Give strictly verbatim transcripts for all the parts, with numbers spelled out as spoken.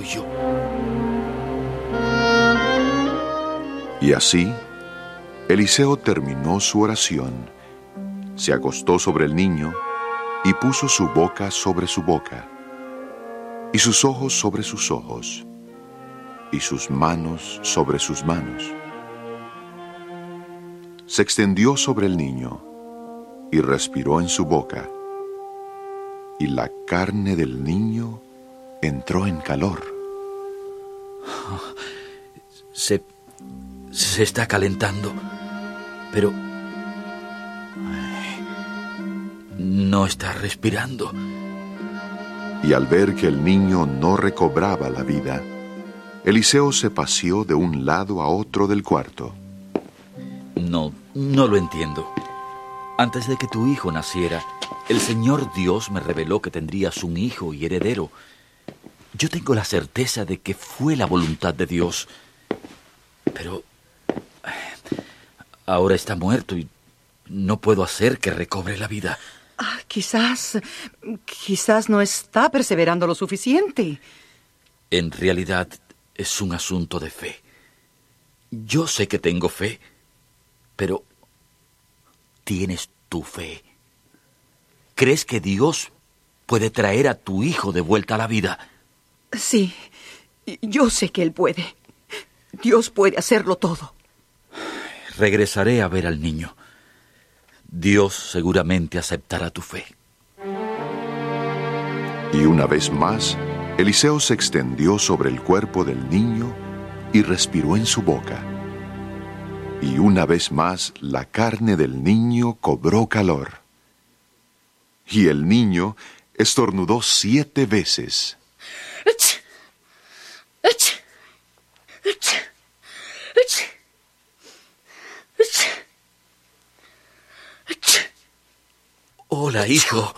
tuyo. Y así, Eliseo terminó su oración, se acostó sobre el niño y puso su boca sobre su boca, y sus ojos sobre sus ojos, y sus manos sobre sus manos. Se extendió sobre el niño y respiró en su boca, y la carne del niño entró en calor. Se, se está calentando, pero ay, no está respirando. Y al ver que el niño no recobraba la vida, Eliseo se paseó de un lado a otro del cuarto. No, no lo entiendo. Antes de que tu hijo naciera, el Señor Dios me reveló que tendrías un hijo y heredero. Yo tengo la certeza de que fue la voluntad de Dios. Pero ahora está muerto y no puedo hacer que recobre la vida. Ah, quizás, quizás no está perseverando lo suficiente. En realidad es un asunto de fe. Yo sé que tengo fe, pero ¿tienes tu fe? ¿Crees que Dios puede traer a tu hijo de vuelta a la vida? Sí, yo sé que Él puede. Dios puede hacerlo todo. Regresaré a ver al niño. Dios seguramente aceptará tu fe. Y una vez más, Eliseo se extendió sobre el cuerpo del niño y respiró en su boca. Y una vez más, la carne del niño cobró calor. Y el niño estornudó siete veces. ¡Ach! ¡Ach! ¡Ach! ¡Ach! ¡Ach! ¡Ach! Hola, hijo.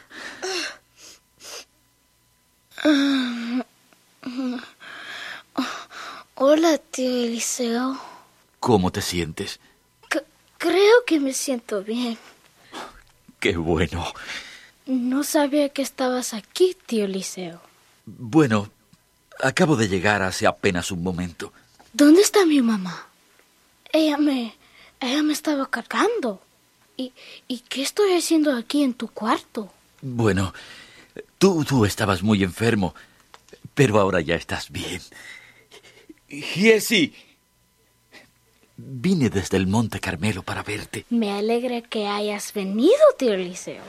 Hola, tío Eliseo. ¿Cómo te sientes? C- creo que me siento bien. ¡Qué bueno! No sabía que estabas aquí, tío Eliseo. Bueno, acabo de llegar hace apenas un momento. ¿Dónde está mi mamá? Ella me... Ella me estaba cargando. ¿Y, ¿Y qué estoy haciendo aquí en tu cuarto? Bueno, tú, tú estabas muy enfermo, pero ahora ya estás bien. Giesi, vine desde el Monte Carmelo para verte. Me alegra que hayas venido, tío Eliseo.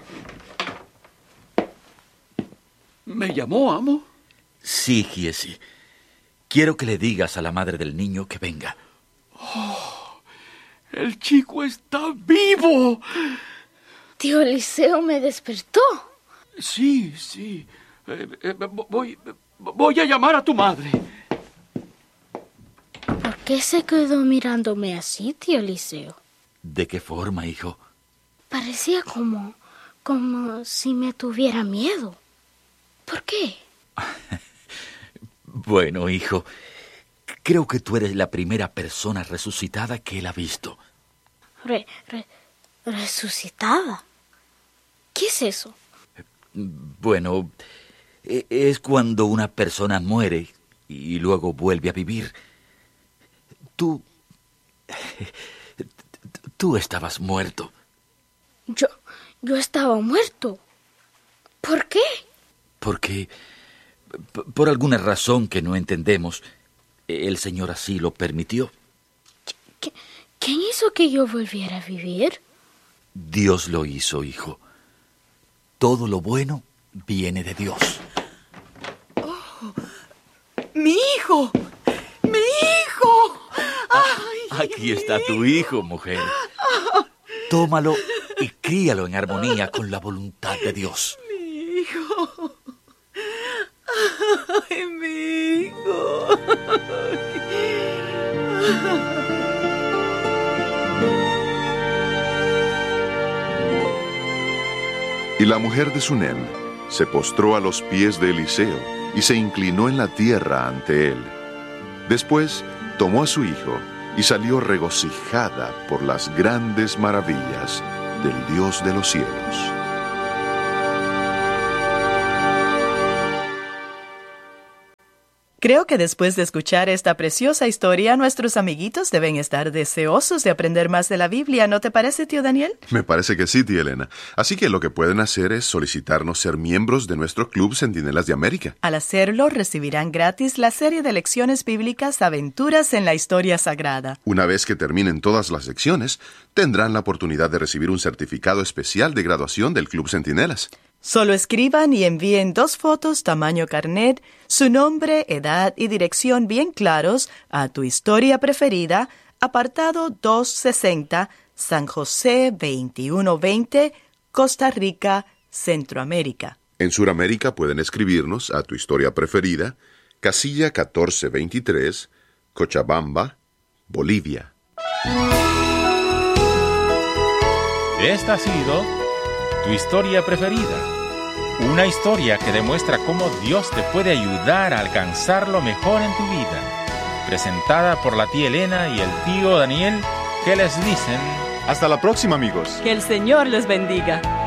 ¿Me llamó, amo? Sí, Giesi. Quiero que le digas a la madre del niño que venga. Oh, ¡el chico está vivo! Tío Eliseo me despertó. Sí, sí. Eh, eh, voy, voy a llamar a tu madre. ¿Por qué se quedó mirándome así, tío Eliseo? ¿De qué forma, hijo? Parecía como... como si me tuviera miedo. ¿Por qué? Bueno, hijo, creo que tú eres la primera persona resucitada que él ha visto. Re, re, ¿Resucitada? ¿Qué es eso? Bueno, es cuando una persona muere y luego vuelve a vivir. Tú... Tú estabas muerto. Yo... yo estaba muerto. ¿Por qué? Porque, por alguna razón que no entendemos, el Señor así lo permitió. ¿Qu- ¿Quién hizo que yo volviera a vivir? Dios lo hizo, hijo. Todo lo bueno viene de Dios. Oh, ¡mi hijo! ¡Mi hijo! ¡Ay! Aquí está tu hijo, mujer. Tómalo y críalo en armonía con la voluntad de Dios. ¡Mi hijo! ¡Ay, mi hijo! Y la mujer de Sunem se postró a los pies de Eliseo y se inclinó en la tierra ante él. Después tomó a su hijo y salió regocijada por las grandes maravillas del Dios de los cielos. Creo que después de escuchar esta preciosa historia, nuestros amiguitos deben estar deseosos de aprender más de la Biblia, ¿no te parece, tío Daniel? Me parece que sí, tía Elena. Así que lo que pueden hacer es solicitarnos ser miembros de nuestro Club Centinelas de América. Al hacerlo, recibirán gratis la serie de lecciones bíblicas Aventuras en la Historia Sagrada. Una vez que terminen todas las lecciones, tendrán la oportunidad de recibir un certificado especial de graduación del Club Centinelas. Solo escriban y envíen dos fotos tamaño carnet, su nombre, edad y dirección bien claros a Tu Historia Preferida, apartado doscientos sesenta, San José veintiuno veinte, Costa Rica, Centroamérica. En Suramérica pueden escribirnos a Tu Historia Preferida, casilla catorce veintitrés, Cochabamba, Bolivia. Esta ha sido Tu Historia Preferida. Una historia que demuestra cómo Dios te puede ayudar a alcanzar lo mejor en tu vida. Presentada por la tía Elena y el tío Daniel, que les dicen... Hasta la próxima, amigos. Que el Señor les bendiga.